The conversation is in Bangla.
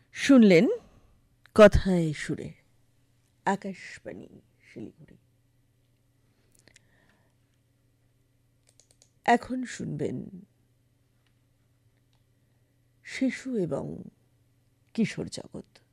শুনলেন কথায় সুরে, আকাশবাণী শিলিগুড়ি। এখন শুনবেন শিশু এবং কিশোর জগৎ।